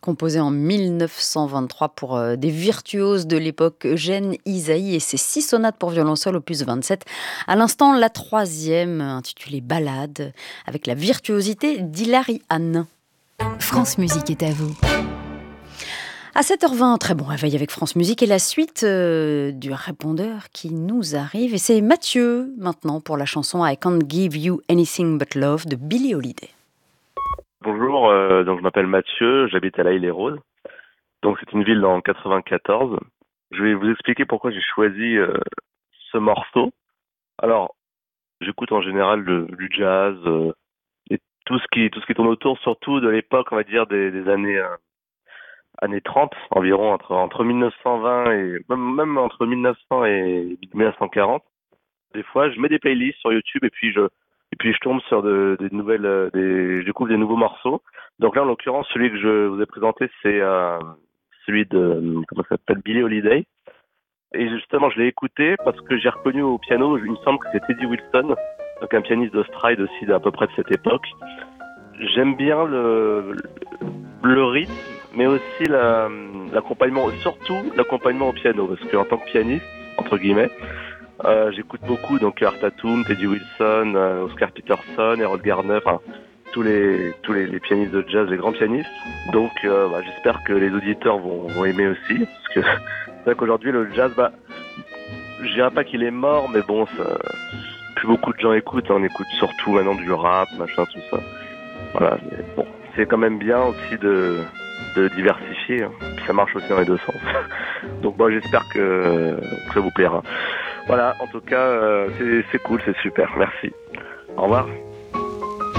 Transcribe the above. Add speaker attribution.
Speaker 1: composé en 1923 pour des virtuoses de l'époque, Eugène Ysaÿe et ses 6 sonates pour violoncelle opus 27. À l'instant, la 3e, intitulée Ballade, avec la virtuosité d'Hilary Hahn.
Speaker 2: France Musique est à vous.
Speaker 1: À 7h20, très bon réveil avec France Musique et la suite du répondeur qui nous arrive. Et c'est Mathieu maintenant pour la chanson I Can't Give You Anything But Love de Billie Holiday.
Speaker 3: Bonjour, donc je m'appelle Mathieu, j'habite à l'Haye-les-Roses. Donc c'est une ville dans le 94. Je vais vous expliquer pourquoi j'ai choisi ce morceau. Alors, j'écoute en général du jazz et tout ce qui tourne autour, surtout de l'époque, on va dire des années 30 environ, entre 1920 et même entre 1900 et 1940. Des fois, je mets des playlists sur YouTube et puis je tombe sur des nouvelles, je découvre des nouveaux morceaux. Donc là, en l'occurrence, celui que je vous ai présenté, c'est celui de, comment ça s'appelle, Billie Holiday. Et justement, je l'ai écouté parce que j'ai reconnu au piano, il me semble que c'est Teddy Wilson, donc un pianiste de stride aussi d'à peu près de cette époque. J'aime bien le rythme, mais aussi l'accompagnement, surtout l'accompagnement au piano, parce qu'en tant que pianiste, entre guillemets, j'écoute beaucoup donc Art Tatum, Teddy Wilson, Oscar Peterson, Errol Garner, enfin tous les pianistes de jazz, les grands pianistes. Donc j'espère que les auditeurs vont aimer aussi, parce que c'est vrai qu'aujourd'hui le jazz, je dirais pas qu'il est mort, mais bon, plus beaucoup de gens écoutent, on écoute surtout maintenant du rap, machin, tout ça. Voilà, mais bon, c'est quand même bien aussi de diversifier, hein. Ça marche aussi dans les deux sens. Donc j'espère que ça vous plaira. Voilà, en tout cas, c'est cool, c'est super, merci. Au revoir.